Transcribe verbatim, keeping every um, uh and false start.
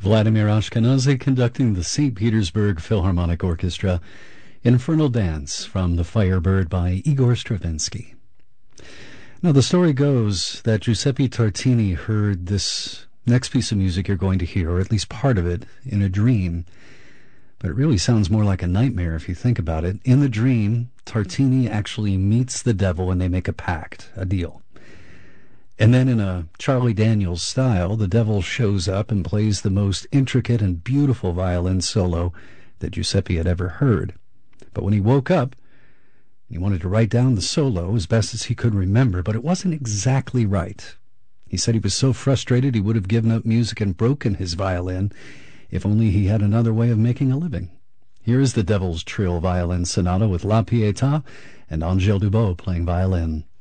Vladimir Ashkenazy conducting the Saint Petersburg Philharmonic Orchestra, Infernal Dance from The Firebird by Igor Stravinsky. Now, the story goes that Giuseppe Tartini heard this next piece of music you're going to hear, or at least part of it, in a dream. But it really sounds more like a nightmare if you think about it. In the dream, Tartini actually meets the devil and they make a pact, a deal. And then in a Charlie Daniels style, the devil shows up and plays the most intricate and beautiful violin solo that Giuseppe had ever heard. But when he woke up, he wanted to write down the solo as best as he could remember, but it wasn't exactly right. He said he was so frustrated he would have given up music and broken his violin if only he had another way of making a living. Here is the Devil's Trill Violin Sonata with La Pietà and Angèle Dubos playing violin.